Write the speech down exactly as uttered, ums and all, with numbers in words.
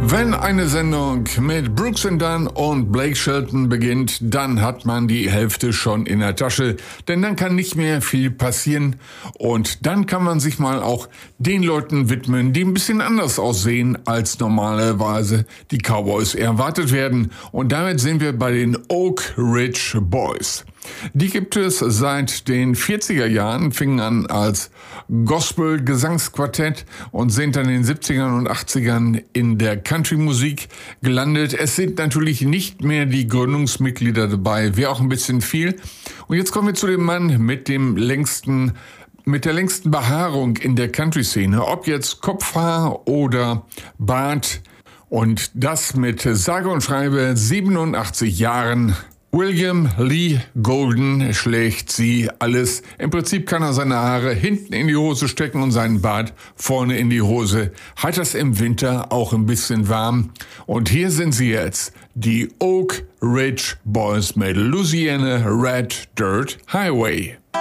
Wenn eine Sendung mit Brooks and Dunn und Blake Shelton beginnt, dann hat man die Hälfte schon in der Tasche, denn dann kann nicht mehr viel passieren und dann kann man sich mal auch den Leuten widmen, die ein bisschen anders aussehen, als normalerweise die Cowboys erwartet werden. Und damit sind wir bei den Oak Ridge Boys. Die gibt es seit den vierziger Jahren, fingen an als Gospel-Gesangsquartett und sind dann in den siebzigern und achtzigern in der Country-Musik gelandet. Es sind natürlich nicht mehr die Gründungsmitglieder dabei, wäre auch ein bisschen viel. Und jetzt kommen wir zu dem Mann mit dem längsten mit der längsten Behaarung in der Country-Szene, ob jetzt Kopfhaar oder Bart. Und das mit sage und schreibe siebenundachtzig Jahren. William Lee Golden schlägt sie alles. Im Prinzip kann er seine Haare hinten in die Hose stecken und seinen Bart vorne in die Hose. Hat das im Winter auch ein bisschen warm. Und hier sind sie jetzt, die Oak Ridge Boys mit Louisiana Red Dirt Highway.